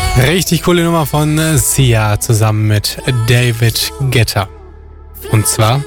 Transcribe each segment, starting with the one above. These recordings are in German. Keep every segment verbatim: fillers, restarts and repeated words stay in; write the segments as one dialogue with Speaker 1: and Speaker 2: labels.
Speaker 1: Richtig coole Nummer von Sia zusammen mit David Guetta. Und zwar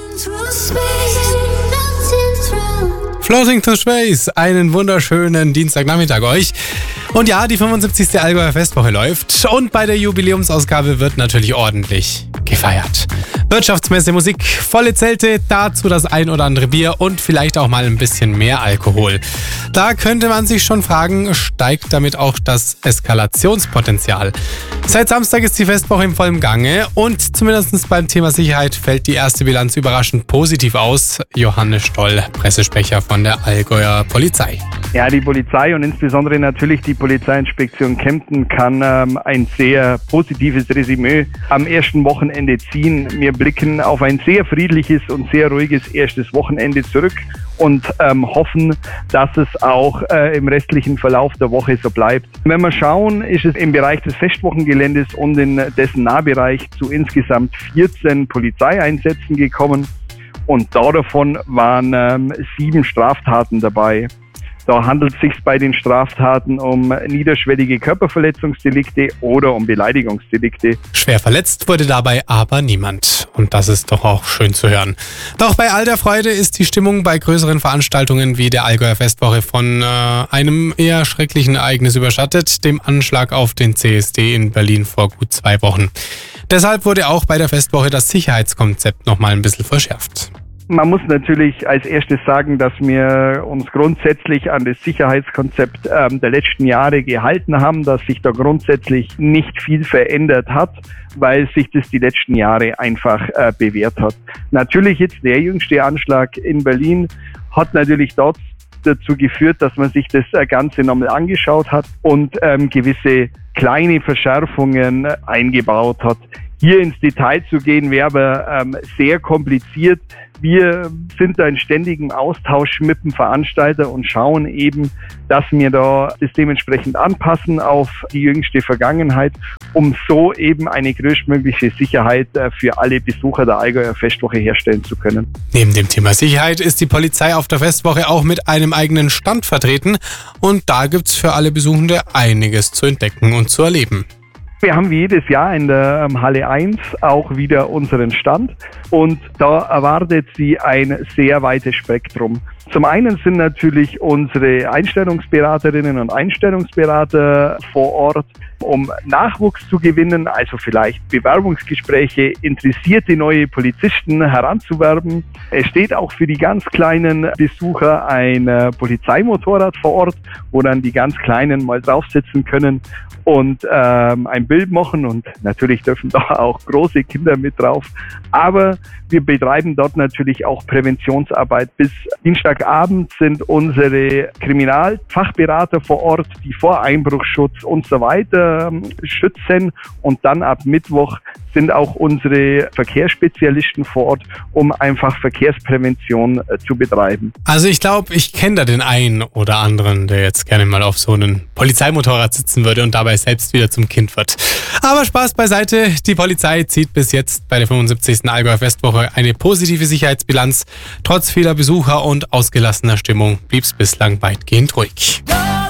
Speaker 1: Floating to Space. Einen wunderschönen Dienstagnachmittag euch. Und ja, die fünfundsiebzigste Allgäuer Festwoche läuft und bei der Jubiläumsausgabe wird natürlich ordentlich gefeiert. Wirtschaftsmesse, Musik, volle Zelte, dazu das ein oder andere Bier und vielleicht auch mal ein bisschen mehr Alkohol. Da könnte man sich schon fragen, steigt damit auch das Eskalationspotenzial? Seit Samstag ist die Festwoche im vollen Gange und zumindest beim Thema Sicherheit fällt die erste Bilanz überraschend positiv aus. Johannes Stoll, Pressesprecher von der Allgäuer Polizei.
Speaker 2: Ja, die Polizei und insbesondere natürlich die Polizeiinspektion Kempten kann ähm, ein sehr positives Resümee am ersten Wochenende ziehen. Wir blicken auf ein sehr friedliches und sehr ruhiges erstes Wochenende zurück und ähm, hoffen, dass es auch äh, im restlichen Verlauf der Woche so bleibt. Wenn wir schauen, ist es im Bereich des Festwochengeländes und in dessen Nahbereich zu insgesamt vierzehn Polizeieinsätzen gekommen und davon waren ähm, sieben Straftaten dabei. Da handelt es sich bei den Straftaten um niederschwellige Körperverletzungsdelikte oder um Beleidigungsdelikte.
Speaker 1: Schwer verletzt wurde dabei aber niemand. Und das ist doch auch schön zu hören. Doch bei all der Freude ist die Stimmung bei größeren Veranstaltungen wie der Allgäuer Festwoche von äh, einem eher schrecklichen Ereignis überschattet, dem Anschlag auf den C S D in Berlin vor gut zwei Wochen. Deshalb wurde auch bei der Festwoche das Sicherheitskonzept nochmal ein bisschen verschärft.
Speaker 2: Man muss natürlich als erstes sagen, dass wir uns grundsätzlich an das Sicherheitskonzept ähm, der letzten Jahre gehalten haben, dass sich da grundsätzlich nicht viel verändert hat, weil sich das die letzten Jahre einfach äh, bewährt hat. Natürlich jetzt der jüngste Anschlag in Berlin hat natürlich dort dazu geführt, dass man sich das Ganze nochmal angeschaut hat und ähm, gewisse kleine Verschärfungen eingebaut hat. Hier ins Detail zu gehen, wäre aber ähm, sehr kompliziert. Wir sind da in ständigem Austausch mit dem Veranstalter und schauen eben, dass wir da das dementsprechend anpassen auf die jüngste Vergangenheit, um so eben eine größtmögliche Sicherheit für alle Besucher der Allgäuer Festwoche herstellen zu können.
Speaker 1: Neben dem Thema Sicherheit ist die Polizei auf der Festwoche auch mit einem eigenen Stand vertreten und da gibt's für alle Besuchende einiges zu entdecken und zu erleben.
Speaker 2: Wir haben wie jedes Jahr in der Halle eins auch wieder unseren Stand und da erwartet Sie ein sehr weites Spektrum. Zum einen sind natürlich unsere Einstellungsberaterinnen und Einstellungsberater vor Ort, um Nachwuchs zu gewinnen, also vielleicht Bewerbungsgespräche, interessierte neue Polizisten heranzuwerben. Es steht auch für die ganz kleinen Besucher ein Polizeimotorrad vor Ort, wo dann die ganz Kleinen mal drauf sitzen können und ähm, ein Bild machen und natürlich dürfen da auch große Kinder mit drauf. Aber wir betreiben dort natürlich auch Präventionsarbeit. Bis Dienstagabend sind unsere Kriminalfachberater vor Ort, die vor Einbruchsschutz und so weiter schützen und dann ab Mittwoch sind auch unsere Verkehrsspezialisten vor Ort, um einfach Verkehrsprävention äh, zu betreiben.
Speaker 1: Also ich glaube, ich kenne da den einen oder anderen, der jetzt gerne mal auf so einem Polizeimotorrad sitzen würde und dabei selbst wieder zum Kind wird. Aber Spaß beiseite, die Polizei zieht bis jetzt bei der fünfundsiebzigsten Allgäuer Festwoche eine positive Sicherheitsbilanz. Trotz vieler Besucher und ausgelassener Stimmung blieb es bislang weitgehend ruhig.